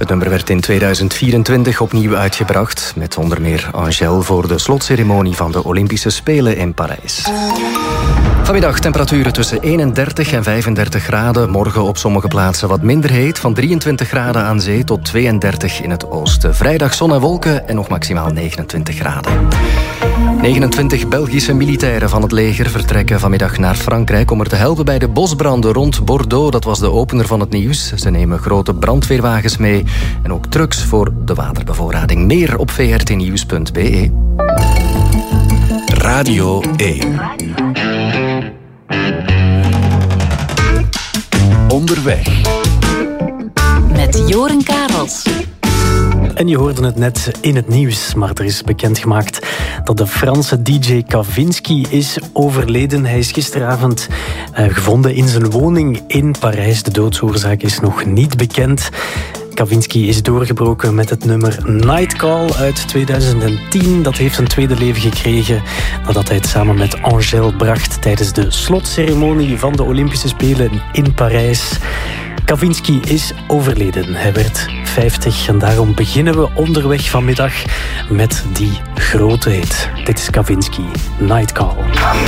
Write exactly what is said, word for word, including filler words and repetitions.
Het nummer werd in tweeduizend vierentwintig opnieuw uitgebracht, met onder meer Angèle voor de slotceremonie van de Olympische Spelen in Parijs. Vanmiddag temperaturen tussen eenendertig en vijfendertig graden. Morgen op sommige plaatsen wat minder heet. Van drieëntwintig graden aan zee tot tweeëndertig in het oosten. Vrijdag zon en wolken en nog maximaal negenentwintig graden. negenentwintig Belgische militairen van het leger vertrekken vanmiddag naar Frankrijk om er te helpen bij de bosbranden rond Bordeaux. Dat was de opener van het nieuws. Ze nemen grote brandweerwagens mee en ook trucks voor de waterbevoorrading. Meer op v r t nieuws punt b e. Radio één. Onderweg. Met Joren Karels. En je hoorde het net in het nieuws, maar er is bekendgemaakt dat de Franse D J Kavinsky is overleden. Hij is gisteravond uh, gevonden in zijn woning in Parijs. De doodsoorzaak is nog niet bekend. Kavinsky is doorgebroken met het nummer Night Call uit tweeduizend tien. Dat heeft een tweede leven gekregen nadat hij het samen met Angèle bracht tijdens de slotceremonie van de Olympische Spelen in Parijs. Kavinsky is overleden. Hij werd vijftig en daarom beginnen we onderweg vanmiddag met die grote hit. Dit is Kavinsky, Night Call.